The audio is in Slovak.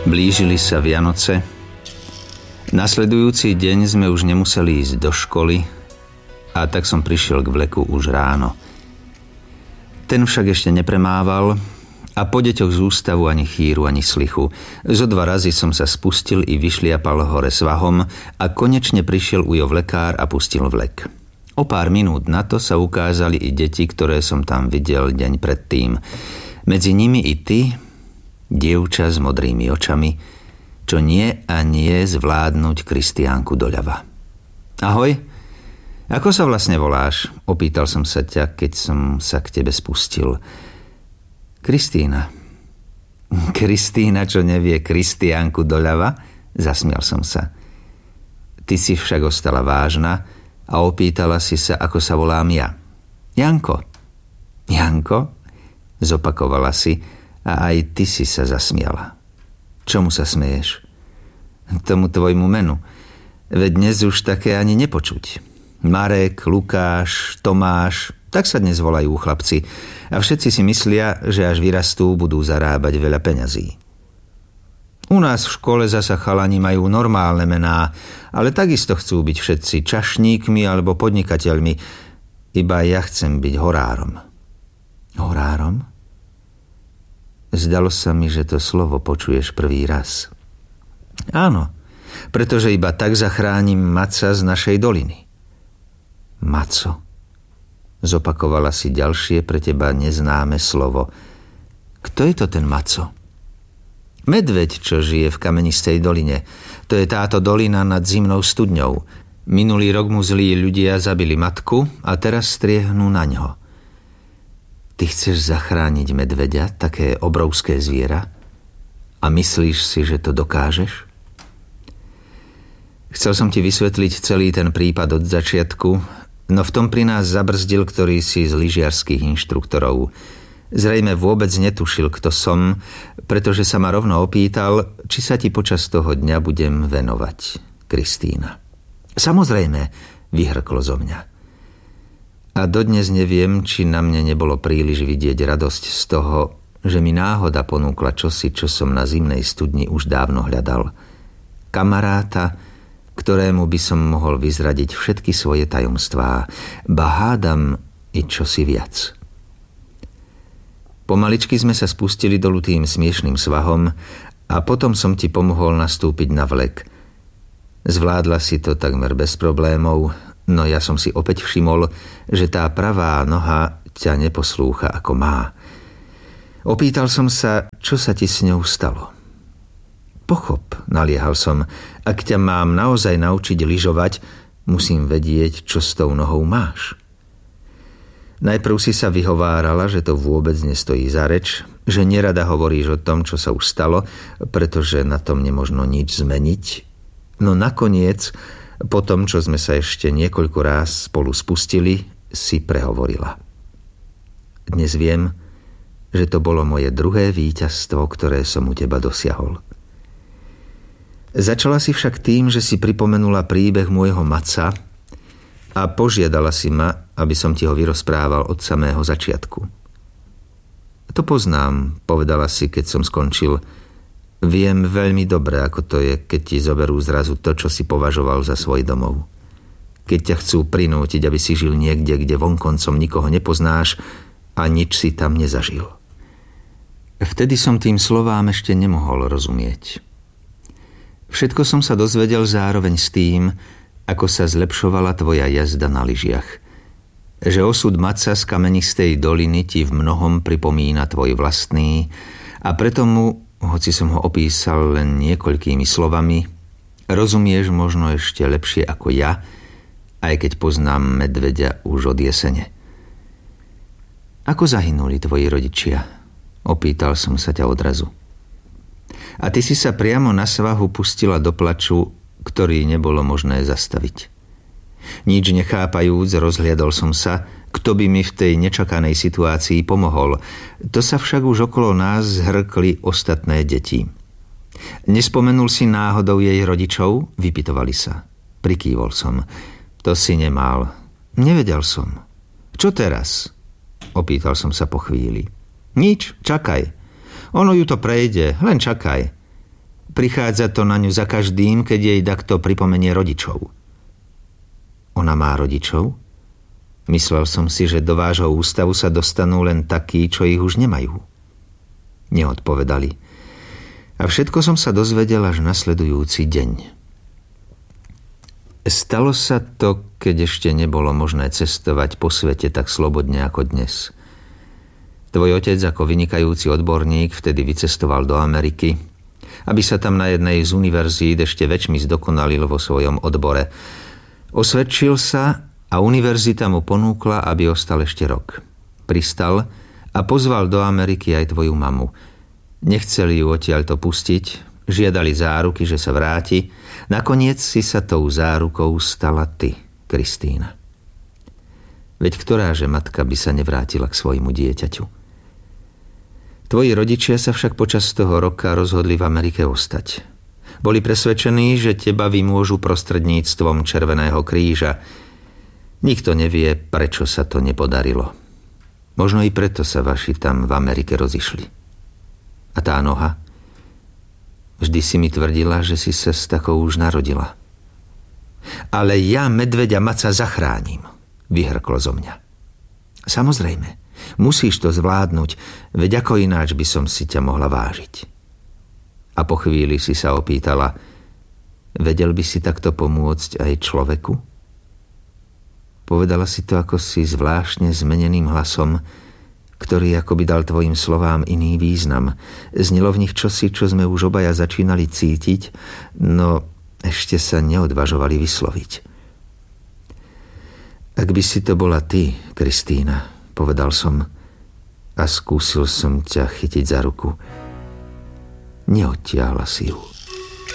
Blížili sa Vianoce. Nasledujúci deň sme už nemuseli ísť do školy a tak som prišiel k vleku už ráno. Ten však ešte nepremával a po deťoch z ústavu ani chýru, ani slichu. Zo 2 razy som sa spustil i vyšliapal hore svahom a konečne prišiel ujo vlekár a pustil vlek. O pár minút na to sa ukázali i deti, ktoré som tam videl deň predtým. Medzi nimi i ty, dievča s modrými očami, čo nie a nie zvládnuť Kristiánku doľava. Ahoj, ako sa vlastne voláš? Opýtal som sa ťa, keď som sa k tebe spustil. Kristína. Kristína, čo nevie Kristiánku doľava? Zasmial som sa. Ty si však ostala vážna a opýtala si sa, ako sa volám ja. Janko. Janko? Zopakovala si a aj ty si sa zasmiala. Čomu sa smeješ? Tomu tvojmu menu. Veď dnes už také ani nepočuť. Marek, Lukáš, Tomáš, tak sa dnes volajú chlapci. A všetci si myslia, že až vyrastú, budú zarábať veľa peňazí. U nás v škole zasa chalani majú normálne mená, ale takisto chcú byť všetci čašníkmi alebo podnikateľmi. Iba ja chcem byť horárom. Horárom? Zdalo sa mi, že to slovo počuješ prvý raz. Áno, pretože iba tak zachránim Maca z našej doliny. Maco. Zopakovala si ďalšie pre teba neznáme slovo. Kto je to ten Maco? Medveď, čo žije v Kamenistej doline. To je táto dolina nad zimnou studňou. Minulý rok mu zlí ľudia zabili matku a teraz striehnú na ňo. Ty chceš zachrániť medveďa, také obrovské zviera? A myslíš si, že to dokážeš? Chcel som ti vysvetliť celý ten prípad od začiatku, no v tom pri nás zabrzdil ktorýsi z lyžiarskych inštruktorov. Zrejme vôbec netušil, kto som, pretože sa ma rovno opýtal, či sa ti počas toho dňa budem venovať. Kristína. Samozrejme, vyhrklo zo mňa. A dodnes neviem, či na mne nebolo príliš vidieť radosť z toho, že mi náhoda ponúkla čosi, čo som na zimnej studni už dávno hľadal. Kamaráta, ktorému by som mohol vyzradiť všetky svoje tajomstvá, ba hádam i čosi viac. Pomaličky sme sa spustili dolu tým smiešným svahom a potom som ti pomohol nastúpiť na vlek. Zvládla si to takmer bez problémov, no ja som si opäť všimol, že tá pravá noha ťa neposlúcha ako má. Opýtal som sa, čo sa ti s ňou stalo. Pochop, naliehal som, ak ťa mám naozaj naučiť lyžovať, musím vedieť, čo s tou nohou máš. Najprv si sa vyhovárala, že to vôbec nestojí za reč, že nerada hovoríš o tom, čo sa už stalo, pretože na tom nemožno nič zmeniť. No nakoniec, po tom, čo sme sa ešte niekoľko ráz spolu spustili, si prehovorila. Dnes viem, že to bolo moje druhé víťazstvo, ktoré som u teba dosiahol. Začala si však tým, že si pripomenula príbeh môjho Maca a požiadala si ma, aby som ti ho vyrozprával od samého začiatku. To poznám, povedala si, keď som skončil. Viem veľmi dobre, ako to je, keď ti zoberú zrazu to, čo si považoval za svoj domov. Keď ťa chcú prinútiť, aby si žil niekde, kde vonkoncom nikoho nepoznáš a nič si tam nezažil. Vtedy som tým slovám ešte nemohol rozumieť. Všetko som sa dozvedel zároveň s tým, ako sa zlepšovala tvoja jazda na lyžiach. Že osud Maca z Kamenistej doliny ti v mnohom pripomína tvoj vlastný a preto mu, hoci som ho opísal len niekoľkými slovami, rozumieš možno ešte lepšie ako ja, aj keď poznám medveďa už od jesene. Ako zahynuli tvoji rodičia? Opýtal som sa ťa odrazu. A ty si sa priamo na svahu pustila do plaču, ktorý nebolo možné zastaviť. Nič nechápajúc, rozhliadol som sa, kto by mi v tej nečakanej situácii pomohol. To sa však už okolo nás zhrkli ostatné deti. Nespomenul si náhodou jej rodičov? Vypytovali sa. Prikývol som. To si nemal. Nevedel som. Čo teraz? Opýtal som sa po chvíli. Nič, čakaj. Ono ju to prejde, len čakaj. Prichádza to na ňu za každým, keď jej takto pripomenie rodičov. Ona má rodičov? Myslel som si, že do vášho ústavu sa dostanú len takí, čo ich už nemajú. Neodpovedali. A všetko som sa dozvedel až nasledujúci deň. Stalo sa to, keď ešte nebolo možné cestovať po svete tak slobodne ako dnes. Tvoj otec ako vynikajúci odborník vtedy vycestoval do Ameriky, aby sa tam na jednej z univerzít ešte väčšmi zdokonalil vo svojom odbore. Osvedčil sa a univerzita mu ponúkla, aby ostal ešte rok. Pristal a pozval do Ameriky aj tvoju mamu. Nechceli ju odtiaľto pustiť, žiadali záruky, že sa vráti. Nakoniec si sa tou zárukou stala ty, Kristína. Veď ktoráže matka by sa nevrátila k svojmu dieťaťu? Tvoji rodičia sa však počas toho roka rozhodli v Amerike ostať. Boli presvedčení, že teba vymôžu prostredníctvom Červeného kríža. Nikto nevie, prečo sa to nepodarilo. Možno i preto sa vaši tam v Amerike rozišli. A tá noha? Vždy si mi tvrdila, že si sa s takou už narodila. Ale ja medveďa Maca zachránim, vyhrklo zo mňa. Samozrejme, musíš to zvládnuť, veď ako ináč by som si ťa mohla vážiť. A po chvíli si sa opýtala, vedel by si takto pomôcť aj človeku? Povedala si to ako si zvláštne zmeneným hlasom, ktorý akoby dal tvojim slovám iný význam. Znelo v nich čosi, čo sme už obaja začínali cítiť, no ešte sa neodvažovali vysloviť. Ak by si to bola ty, Kristína, povedal som a skúsil som ťa chytiť za ruku. Neodtiahla si ju.